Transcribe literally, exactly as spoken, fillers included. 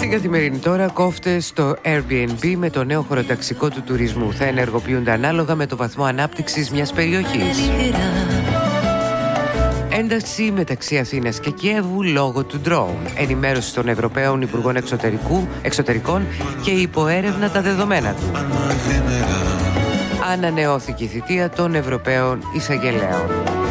Καθημερινή τώρα, κόφτες στο Airbnb με το νέο χωροταξικό του τουρισμού θα ενεργοποιούνται ανάλογα με το βαθμό ανάπτυξης μιας περιοχής. Ένταση μεταξύ Αθήνας και Κιέβου λόγω του drone. Ενημέρωση των Ευρωπαίων Υπουργών Εξωτερικού, Εξωτερικών και υποέρευνα τα δεδομένα του. Ανανεώθηκε η θητεία των Ευρωπαίων Εισαγγελέων.